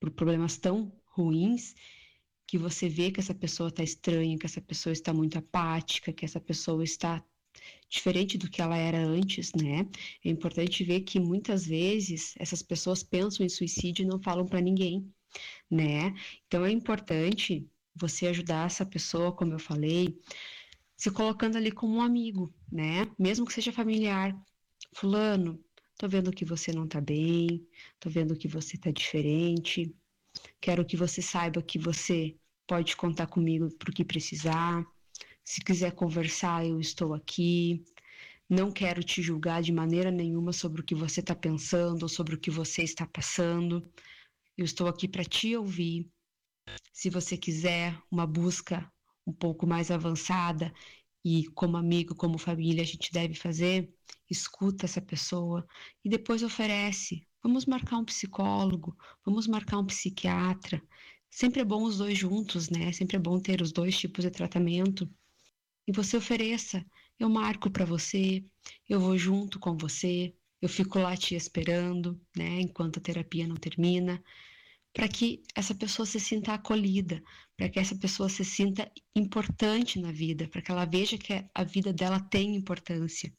por problemas tão ruins, que você vê que essa pessoa está estranha, que essa pessoa está muito apática, que essa pessoa está diferente do que ela era antes, né? É importante ver que muitas vezes essas pessoas pensam em suicídio e não falam para ninguém, né? Então é importante você ajudar essa pessoa, como eu falei, se colocando ali como um amigo, né? Mesmo que seja familiar. Fulano, tô vendo que você não tá bem, tô vendo que você tá diferente, quero que você saiba que você pode contar comigo pro que precisar. Se quiser conversar, eu estou aqui. Não quero te julgar de maneira nenhuma sobre o que você está pensando ou sobre o que você está passando. Eu estou aqui para te ouvir. Se você quiser uma busca um pouco mais avançada e como amigo, como família, a gente deve fazer, escuta essa pessoa e depois oferece. Vamos marcar um psicólogo, vamos marcar um psiquiatra. Sempre é bom os dois juntos, né? Sempre é bom ter os dois tipos de tratamento. E você ofereça, eu marco para você, eu vou junto com você, eu fico lá te esperando, né, enquanto a terapia não termina, para que essa pessoa se sinta acolhida, para que essa pessoa se sinta importante na vida, para que ela veja que a vida dela tem importância.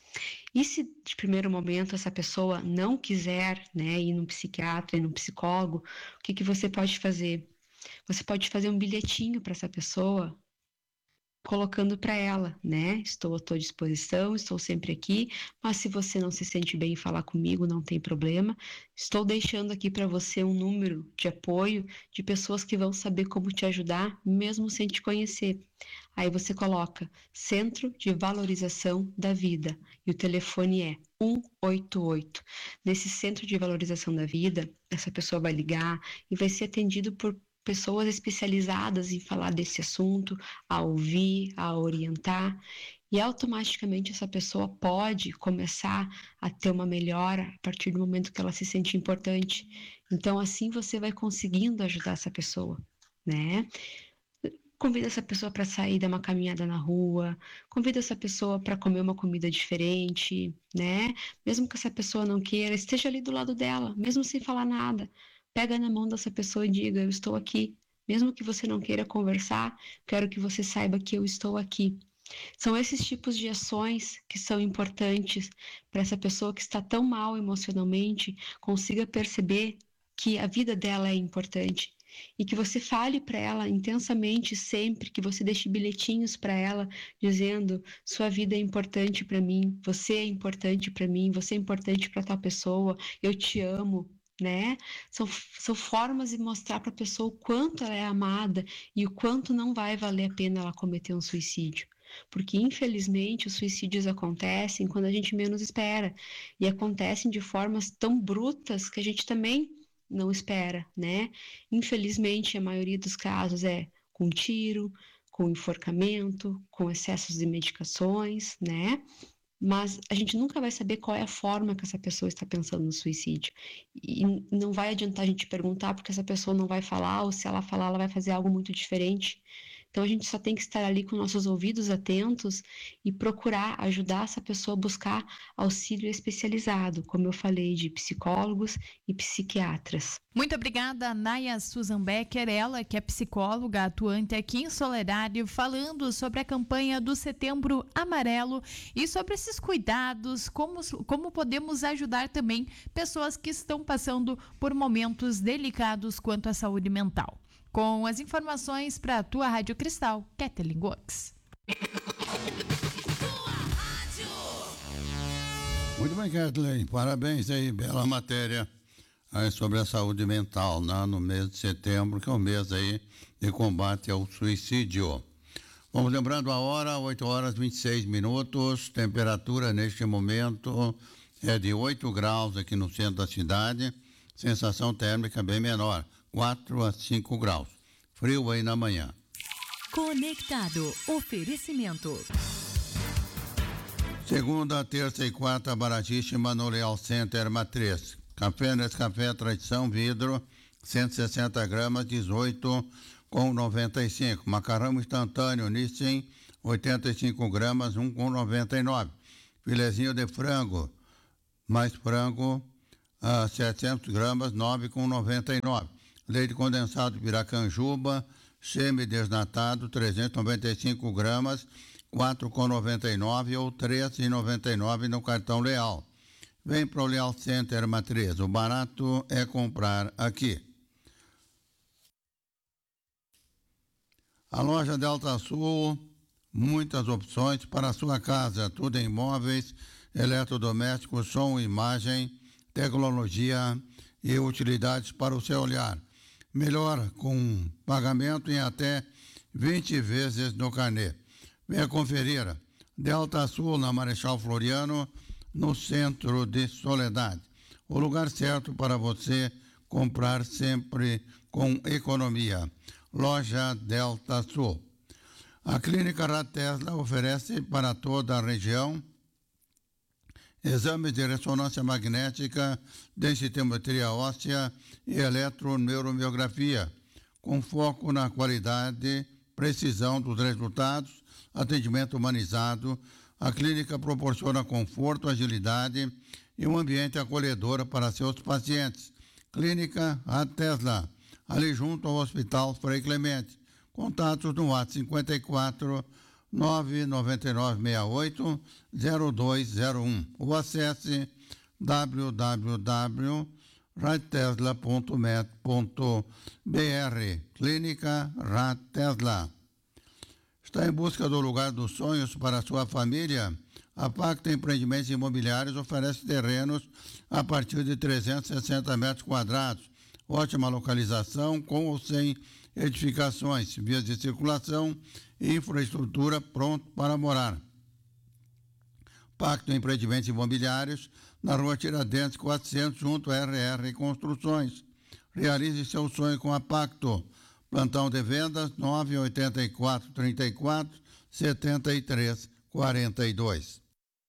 E se de primeiro momento essa pessoa não quiser, né, ir num psiquiatra, ir num psicólogo, o que você pode fazer? Você pode fazer um bilhetinho para essa pessoa, colocando para ela, né? Estou à tua disposição, estou sempre aqui, mas se você não se sente bem em falar comigo, não tem problema. Estou deixando aqui para você um número de apoio de pessoas que vão saber como te ajudar, mesmo sem te conhecer. Aí você coloca Centro de Valorização da Vida e o telefone é 188. Nesse Centro de Valorização da Vida, essa pessoa vai ligar e vai ser atendido por pessoas especializadas em falar desse assunto, a ouvir, a orientar, e automaticamente essa pessoa pode começar a ter uma melhora a partir do momento que ela se sente importante. Então, assim você vai conseguindo ajudar essa pessoa, né? Convida essa pessoa para sair, dar uma caminhada na rua, convida essa pessoa para comer uma comida diferente, né? Mesmo que essa pessoa não queira, esteja ali do lado dela, mesmo sem falar nada. Pega na mão dessa pessoa e diga: eu estou aqui. Mesmo que você não queira conversar, quero que você saiba que eu estou aqui. São esses tipos de ações que são importantes para essa pessoa que está tão mal emocionalmente consiga perceber que a vida dela é importante e que você fale para ela intensamente sempre, que você deixe bilhetinhos para ela dizendo: sua vida é importante para mim, você é importante para mim, você é importante para tal pessoa, eu te amo, né? São formas de mostrar para a pessoa o quanto ela é amada e o quanto não vai valer a pena ela cometer um suicídio. Porque, infelizmente, os suicídios acontecem quando a gente menos espera. E acontecem de formas tão brutas que a gente também não espera, né? Infelizmente, a maioria dos casos é com tiro, com enforcamento, com excessos de medicações, né? Mas a gente nunca vai saber qual é a forma que essa pessoa está pensando no suicídio. E não vai adiantar a gente perguntar, porque essa pessoa não vai falar, ou se ela falar, ela vai fazer algo muito diferente. Então a gente só tem que estar ali com nossos ouvidos atentos e procurar ajudar essa pessoa a buscar auxílio especializado, como eu falei, de psicólogos e psiquiatras. Muito obrigada, Naya Susan Becker, ela que é psicóloga atuante aqui em Solerário, falando sobre a campanha do Setembro Amarelo e sobre esses cuidados, como podemos ajudar também pessoas que estão passando por momentos delicados quanto à saúde mental. Com as informações para a tua Rádio Cristal, Kathleen Gox. Muito bem, Kathleen, parabéns aí, bela matéria aí sobre a saúde mental, né, no mês de setembro, que é o mês aí de combate ao suicídio. Vamos lembrando a hora, 8h26, temperatura neste momento é de 8 graus aqui no centro da cidade, sensação térmica bem menor, 4 a 5 graus. Frio aí na manhã. Conectado. Oferecimento. Segunda, terça e quarta, baratíssima no Leal Center Matriz. Café Nescafé Tradição Vidro, 160 gramas, 18,95. Macarrão instantâneo Nissin, 85 gramas, 1,99. Filezinho de frango, mais frango, 700 gramas, 9,99. leite condensado Piracanjuba, semi-desnatado, 395 gramas, R$ 4,99 ou R$ 13,99 no cartão Leal. Vem para o Leal Center Matriz, o barato é comprar aqui. A loja Delta Sul, muitas opções para a sua casa, tudo em móveis, eletrodomésticos, som, imagem, tecnologia e utilidades para o seu olhar. Melhor com pagamento em até 20 vezes no carnê. Venha conferir. Delta Sul, na Marechal Floriano, no centro de Soledade. O lugar certo para você comprar sempre com economia. Loja Delta Sul. A Clínica Ratesla oferece para toda a região exames de ressonância magnética, densitometria óssea e eletroneuromiografia, com foco na qualidade, precisão dos resultados, atendimento humanizado. A clínica proporciona conforto, agilidade e um ambiente acolhedor para seus pacientes. Clínica Ratesla, ali junto ao Hospital Frei Clemente. Contatos no WhatsApp 54 99968 0201 ou acesse www.ratesla.met.br. Clínica Ratesla. Está em busca do lugar dos sonhos para a sua família? A Pacto Empreendimentos Imobiliários oferece terrenos a partir de 360 metros quadrados. Ótima localização, com ou sem edificações, vias de circulação e infraestrutura pronto para morar. Pacto Empreendimentos Imobiliários, na Rua Tiradentes 400, junto à RR Construções. Realize seu sonho com a Pacto. Plantão de vendas 984 34 73 42.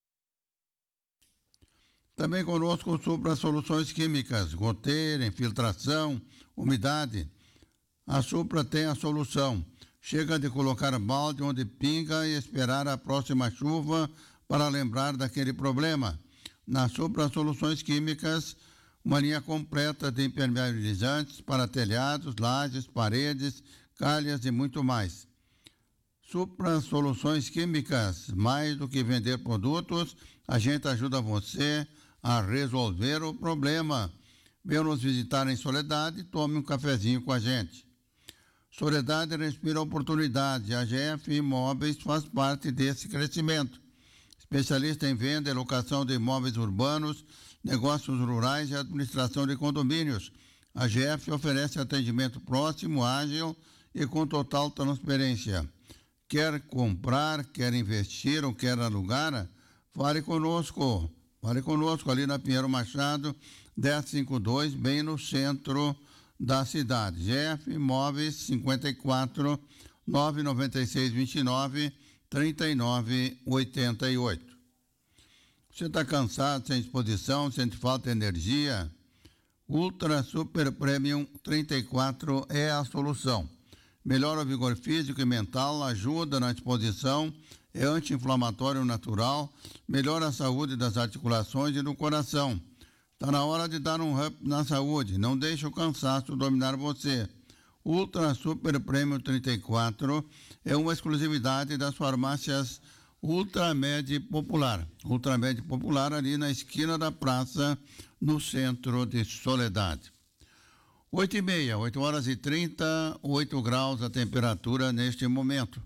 Também conosco o Supra Soluções Químicas, goteira, infiltração, umidade. A Supra tem a solução. Chega de colocar balde onde pinga e esperar a próxima chuva para lembrar daquele problema. Na Supra Soluções Químicas, uma linha completa de impermeabilizantes para telhados, lajes, paredes, calhas e muito mais. Supra Soluções Químicas, mais do que vender produtos, a gente ajuda você a resolver o problema. Venha nos visitar em Soledade e tome um cafezinho com a gente. Soledade respira oportunidade. A GF Imóveis faz parte desse crescimento. Especialista em venda e locação de imóveis urbanos, negócios rurais e administração de condomínios. A GF oferece atendimento próximo, ágil e com total transparência. Quer comprar, quer investir ou quer alugar? Fale conosco. Fale conosco ali na Pinheiro Machado, 1052, bem no centro da cidade. GF Imóveis 54 996 29 39 88. Você está cansado, sem disposição, sente falta de energia? Ultra Super Premium 34 é a solução. Melhora o vigor físico e mental, ajuda na disposição, é anti-inflamatório natural, melhora a saúde das articulações e do coração. Está na hora de dar um up na saúde, não deixe o cansaço dominar você. Ultra Super Premium 34 é uma exclusividade das farmácias Ultramed Popular. Ultramed Popular ali na esquina da praça, no centro de Soledade. 8h30, 8h30, 8 graus a temperatura neste momento.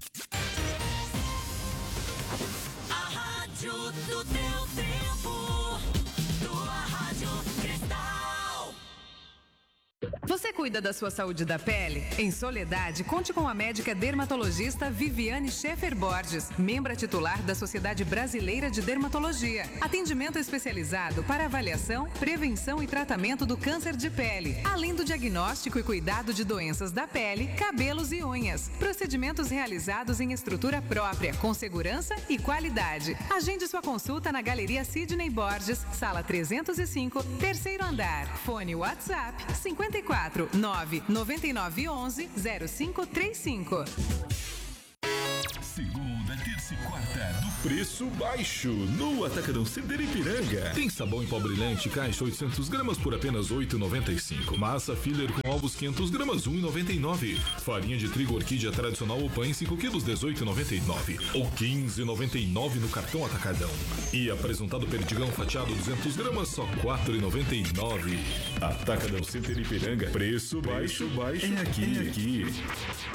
A rádio do teu tempo, tua Rádio Cristal. Você cuida da sua saúde da pele? Em Soledade, conte com a médica dermatologista Viviane Schaefer Borges, membra titular da Sociedade Brasileira de Dermatologia. Atendimento especializado para avaliação, prevenção e tratamento do câncer de pele, além do diagnóstico e cuidado de doenças da pele, cabelos e unhas. Procedimentos realizados em estrutura própria, com segurança e qualidade. Agende sua consulta na Galeria Sidney Borges, sala 305, terceiro andar. Fone WhatsApp 54 99911 0535. Segunda, terceira se quarta do preço baixo no Atacadão Center Ipiranga. Tem sabão em pó brilhante, caixa 800 gramas por apenas R$ 8,95. Massa filler com ovos 500 gramas, R$ 1,99. Farinha de trigo orquídea tradicional ou pães 5 quilos, R$ 18,99. Ou R$ 15,99 no cartão Atacadão. E apresentado perdigão fatiado 200 gramas, só R$ 4,99. Atacadão Center Ipiranga. Preço baixo, é aqui.